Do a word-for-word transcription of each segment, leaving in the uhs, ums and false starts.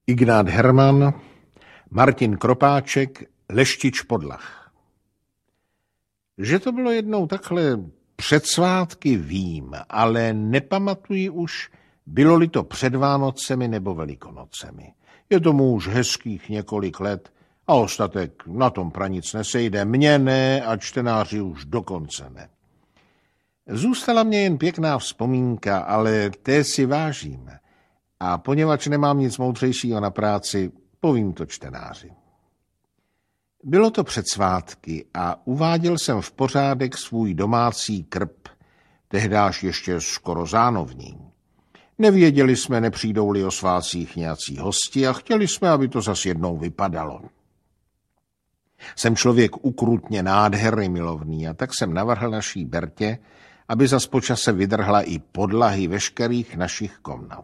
Ignác Herman, Martin Kropáček, Leštič Podlah. Že to bylo jednou takhle před svátky vím, ale nepamatuji už, bylo-li to před Vánocemi nebo Velikonocemi. Je tomu už hezkých několik let a ostatek na tom pranic nesejde. Mně ne a čtenáři už dokonce ne. Zůstala mě jen pěkná vzpomínka, ale té si vážím. A poněvadž nemám nic moudřejšího na práci, povím to čtenáři. Bylo to před svátky a uváděl jsem v pořádek svůj domácí krb, tehdáž ještě skoro zánovní. Nevěděli jsme, nepřijdou-li o svátcích nějací hosti a chtěli jsme, aby to zas jednou vypadalo. Jsem člověk ukrutně nádherný milovný a tak jsem navrhl naší Bertě, aby zas počase vydrhla i podlahy veškerých našich komnat.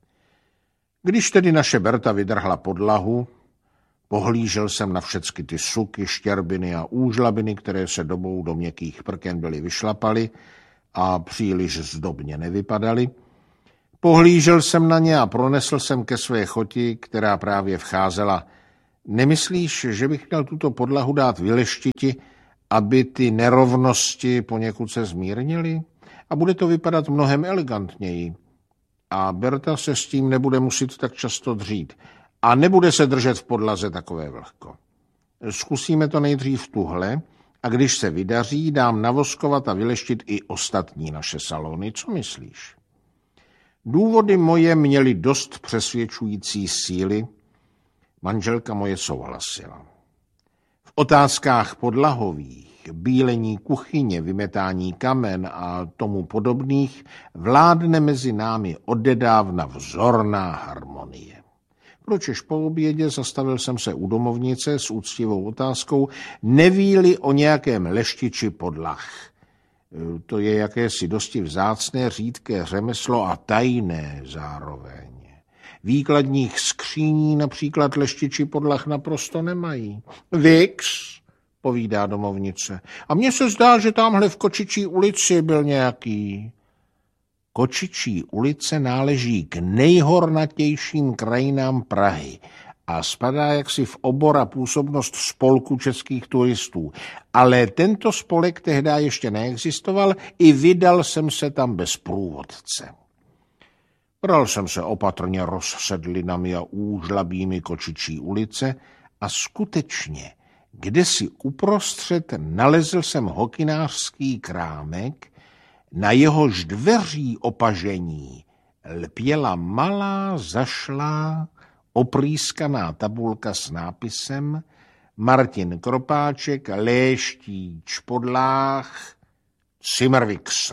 Když tedy naše Berta vydrhla podlahu, pohlížel jsem na všecky ty suky, štěrbiny a úžlabiny, které se dobou do měkkých prken byly vyšlapaly a příliš zdobně nevypadaly. Pohlížel jsem na ně a pronesl jsem ke své choti, která právě vcházela. Nemyslíš, že bych měl tuto podlahu dát vyleštiti, aby ty nerovnosti poněkud se zmírnily? A bude to vypadat mnohem elegantněji. A Berta se s tím nebude muset tak často dřít. A nebude se držet v podlaze takové vlhko. Zkusíme to nejdřív tuhle a když se vydaří, dám navoskovat a vyleštit i ostatní naše salony. Co myslíš? Důvody moje měly dost přesvědčující síly. Manželka moje souhlasila. V otázkách podlahových, bílení kuchyně, vymetání kamen a tomu podobných vládne mezi námi odedávna vzorná harmonie. Pročež po obědě zastavil jsem se u domovnice s úctivou otázkou, neví-li o nějakém leštiči podlah. To je jakési dosti vzácné, řídké řemeslo a tajné zároveň. Výkladních skříní například leštiči podlah naprosto nemají. Vix, povídá domovnice. A mně se zdá, že tamhle v Kočičí ulici byl nějaký. Kočičí ulice náleží k nejhornatějším krajinám Prahy a spadá jaksi v obor a působnost spolku českých turistů. Ale tento spolek tehdy ještě neexistoval, i vydal jsem se tam bez průvodce. Bral jsem se opatrně rozsedlinami a úžlabými Kočičí ulice a skutečně, kdesi uprostřed nalezl jsem hokynářský krámek, na jehož dveří opažení lpěla malá, zašlá, oprýskaná tabulka s nápisem Martin Kropáček, Léštíč Podlách, Zimmerwixer.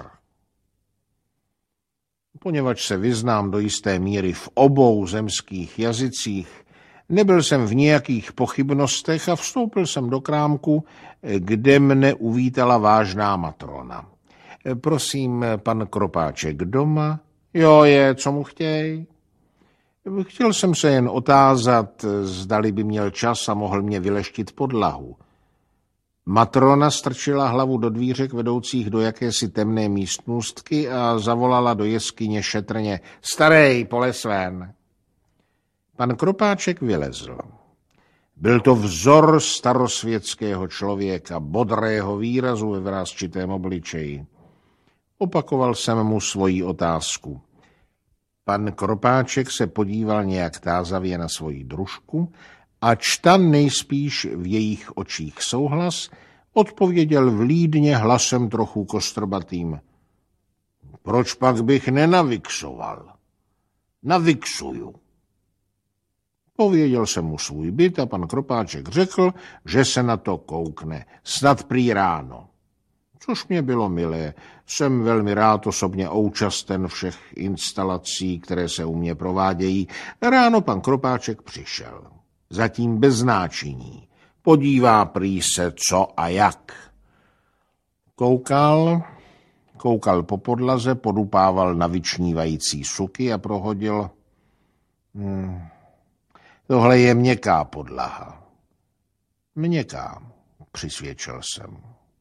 Poněvadž se vyznám do jisté míry v obou zemských jazycích, nebyl jsem v nějakých pochybnostech a vstoupil jsem do krámku, kde mne uvítala vážná matrona. Prosím, pan Kropáček doma? Jo, je, co mu chtěj? Chtěl jsem se jen otázat, zdali by měl čas a mohl mě vyleštit podlahu. Matrona strčila hlavu do dvířek vedoucích do jakési temné místnostky a zavolala do jeskyně šetrně. Starej, poles ven. Pan Kropáček vylezl. Byl to vzor starosvětského člověka, bodrého výrazu ve vrásčitém obličeji. Opakoval jsem mu svoji otázku. Pan Kropáček se podíval nějak tázavě na svoji družku, ač ta nejspíš v jejich očích souhlas, odpověděl vlídně hlasem trochu kostrbatým. Proč pak bych nenavixoval? Navixuju. Pověděl jsem mu svůj byt a pan Kropáček řekl, že se na to koukne, snad prý ráno. Což mě bylo milé, jsem velmi rád osobně účasten všech instalací, které se u mě provádějí. Ráno pan Kropáček přišel. Zatím bez značení. Podívá prý se co a jak. Koukal, koukal po podlaze, podupával na vyčnívající suky a prohodil. Hmm, tohle je měkká podlaha. Měkká, přisvědčil jsem.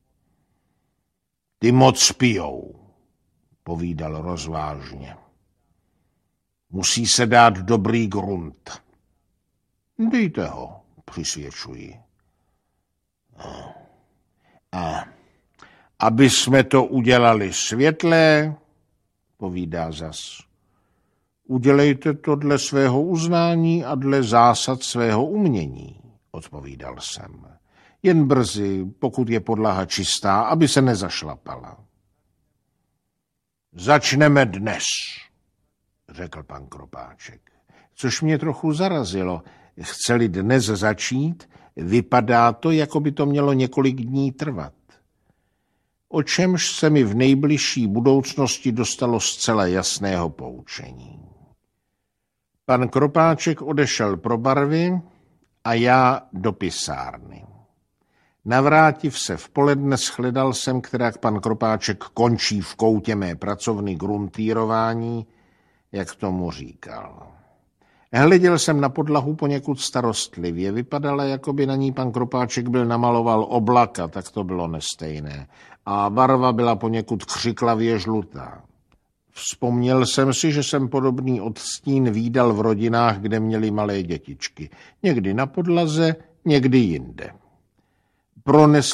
Ty moc pijou, povídal rozvážně. Musí se dát dobrý grunt. Dejte ho, přisvědčuji. A aby jsme to udělali světlé, povídá zas. Udělejte to dle svého uznání a dle zásad svého umění, odpovídal jsem. Jen brzy, pokud je podlaha čistá, aby se nezašlapala. Začneme dnes, řekl pan Kropáček, což mě trochu zarazilo. Chce-li dnes začít, vypadá to, jako by to mělo několik dní trvat. O čemž se mi v nejbližší budoucnosti dostalo zcela jasného poučení. Pan Kropáček odešel pro barvy a já do pisárny. Navrátiv se v poledne shledal jsem, kterak pan Kropáček končí v koutě mé pracovny gruntýrování, jak tomu říkal. Hleděl jsem na podlahu poněkud starostlivě. Vypadala, jako by na ní pan Kropáček byl namaloval oblaka, tak to bylo nestejné. A barva byla poněkud křiklavě žlutá. Vzpomněl jsem si, že jsem podobný odstín vídal v rodinách, kde měli malé dětičky. Někdy na podlaze, někdy jinde. Pronesl